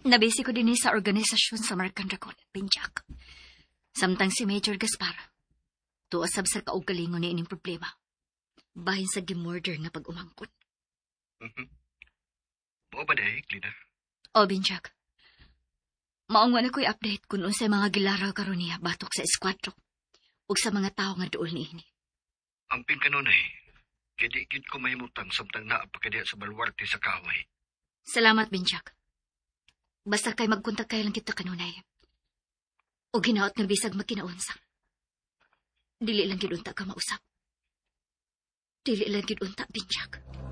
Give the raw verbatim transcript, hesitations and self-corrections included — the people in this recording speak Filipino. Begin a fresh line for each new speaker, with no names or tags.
Nabisi ko din sa organisasyon sa Marcan Dragon, Pinchak. Samtang si Major Gaspar, tuasab sa kaugalingon ni ining problema. Bahin sa gimorder nga pag-umangkot.
Mm-hmm. Mao ba dahil, Lina?
O, Pinchak. Maong wala ko'y update kung unsay mga gilaraw karon niya batok sa eskwadro ug sa mga tao nga duol niini.
Ang pinkanunay, kaya di ko may mutang samtang naapakadya sa balwarte sa kaway.
Salamat, Pinchak. Basta kay magkontak kayo lang kita kanunay. O ginaot nga bisag magkinaunsa. Dili lang gidunta ka mausap. Dili lang gidunta, Pinchak.